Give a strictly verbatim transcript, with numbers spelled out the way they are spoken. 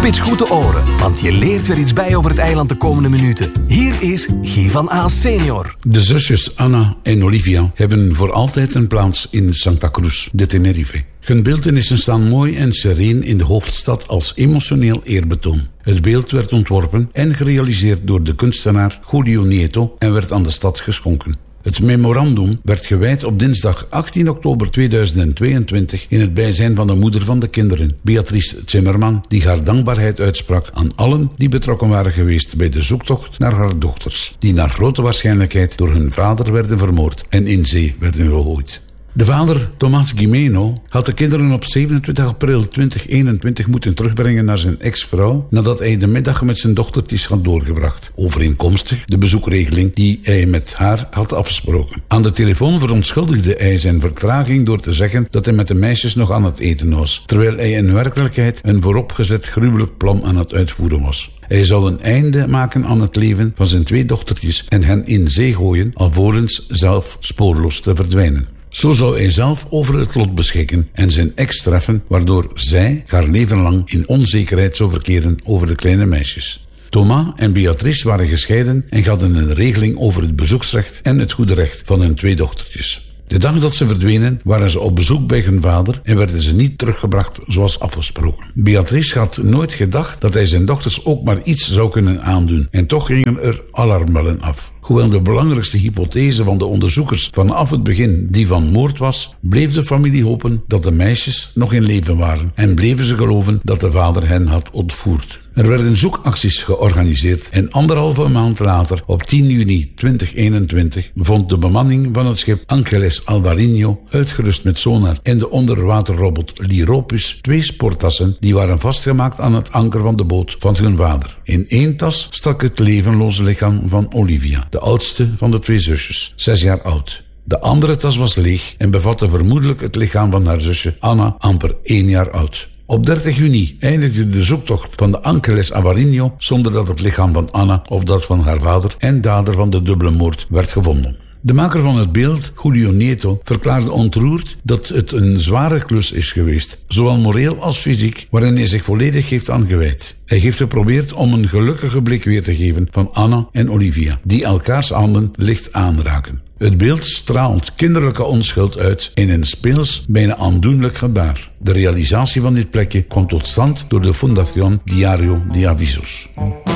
Spits goed de oren, want je leert weer iets bij over het eiland de komende minuten. Hier is Guy van Aas senior. De zusjes Anna en Olivia hebben voor altijd een plaats in Santa Cruz de Tenerife. Hun beeltenissen staan mooi en sereen in de hoofdstad als emotioneel eerbetoon. Het beeld werd ontworpen en gerealiseerd door de kunstenaar Julio Nieto en werd aan de stad geschonken. Het memorandum werd gewijd op dinsdag achttien oktober tweeduizend tweeëntwintig in het bijzijn van de moeder van de kinderen, Beatrice Zimmerman, die haar dankbaarheid uitsprak aan allen die betrokken waren geweest bij de zoektocht naar haar dochters, die naar grote waarschijnlijkheid door hun vader werden vermoord en in zee werden gegooid. De vader, Tomás Gimeno, had de kinderen op zevenentwintig april tweeduizend eenentwintig moeten terugbrengen naar zijn ex-vrouw nadat hij de middag met zijn dochtertjes had doorgebracht, overeenkomstig de bezoekregeling die hij met haar had afgesproken. Aan de telefoon verontschuldigde hij zijn vertraging door te zeggen dat hij met de meisjes nog aan het eten was, terwijl hij in werkelijkheid een vooropgezet gruwelijk plan aan het uitvoeren was. Hij zou een einde maken aan het leven van zijn twee dochtertjes en hen in zee gooien, alvorens zelf spoorloos te verdwijnen. Zo zou hij zelf over het lot beschikken en zijn ex treffen, waardoor zij haar leven lang in onzekerheid zou verkeren over de kleine meisjes. Thomas en Beatrice waren gescheiden en hadden een regeling over het bezoeksrecht en het goede recht van hun twee dochtertjes. De dag dat ze verdwenen waren ze op bezoek bij hun vader en werden ze niet teruggebracht zoals afgesproken. Beatrice had nooit gedacht dat hij zijn dochters ook maar iets zou kunnen aandoen en toch gingen er alarmbellen af. Hoewel de belangrijkste hypothese van de onderzoekers vanaf het begin die van moord was, bleef de familie hopen dat de meisjes nog in leven waren en bleven ze geloven dat de vader hen had ontvoerd. Er werden zoekacties georganiseerd en anderhalve maand later, op tien juni tweeduizend eenentwintig, vond de bemanning van het schip Ángeles Alvarinho, uitgerust met sonar en de onderwaterrobot Liropus, twee sporttassen die waren vastgemaakt aan het anker van de boot van hun vader. In één tas stak het levenloze lichaam van Olivia, de oudste van de twee zusjes, zes jaar oud. De andere tas was leeg en bevatte vermoedelijk het lichaam van haar zusje Anna, amper één jaar oud. Op dertig juni eindigde de zoektocht van de Ángeles Alvarinho zonder dat het lichaam van Anna of dat van haar vader en dader van de dubbele moord werd gevonden. De maker van het beeld, Julio Nieto, verklaarde ontroerd dat het een zware klus is geweest, zowel moreel als fysiek, waarin hij zich volledig heeft aangewijd. Hij heeft geprobeerd om een gelukkige blik weer te geven van Anna en Olivia, die elkaars handen licht aanraken. Het beeld straalt kinderlijke onschuld uit in een speels, bijna aandoenlijk gebaar. De realisatie van dit plekje kwam tot stand door de Fundación Diario de Avisos.